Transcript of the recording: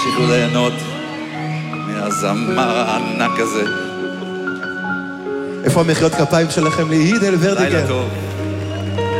תמשיכו ליהנות מהזמר הענק הזה. איפה המחיאות כפיים שלכם להידל ורדיגר? לילה טוב.